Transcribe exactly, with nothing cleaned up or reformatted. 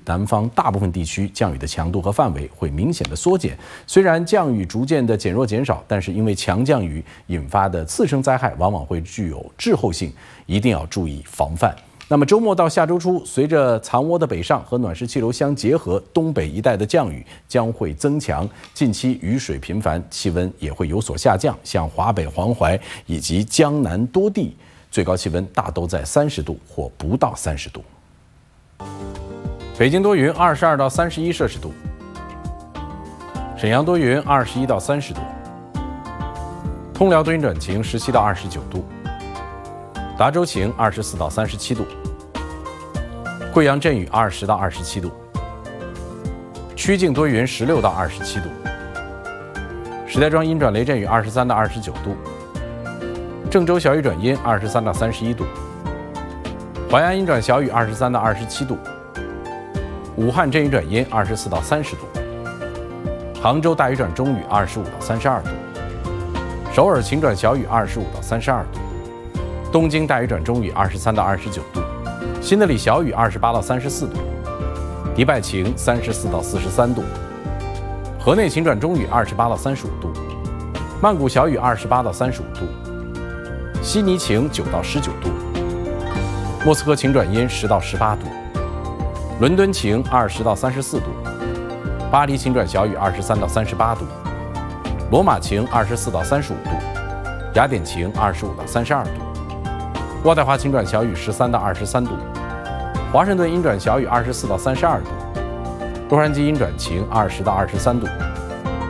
南方大部分地区降雨的强度和范围会明显的缩减。虽然降雨逐渐的减弱减少，但是因为强降雨引发的次生灾害往往会具有滞后性，一定要注意防范。那么周末到下周初，随着藏涡的北上和暖湿气流相结合，东北一带的降雨将会增强，近期雨水频繁，气温也会有所下降。像华北、黄淮以及江南多地，最高气温大都在三十度或不到三十度。北京多云，二十二到三十一摄氏度；沈阳多云，二十一到三十度；通辽多云转晴，十七到二十九度；达州晴，二十四到三十七度；贵阳阵雨，二十到二十七度；曲靖多云，十六到二十七度；石家庄阴转雷阵雨，二十三到二十九度；郑州小雨转阴，二十三到三十一度；淮安阴转小雨，二十三到二十七度；武汉阵雨转阴，二十四到三十度；杭州大雨转中雨，二十五到三十二度；首尔晴转小雨，二十五到三十二度；东京大雨转中雨，二十三到二十九度；新德里小雨，二十八到三十四度；迪拜晴，三十四到四十三度；河内晴转中雨，二十八到三十五度；曼谷小雨，二十八到三十五度；悉尼晴，九到十九度；莫斯科晴转阴，十到十八度；伦敦晴，二十到三十四度；巴黎晴转小雨，二十三到三十八度；罗马晴，二十四到三十五度；雅典晴，二十五到三十二度；渥太华晴转小雨，十三到二十三度；华盛顿阴转小雨，二十四到三十二度；洛杉矶阴转晴，二十到二十三度。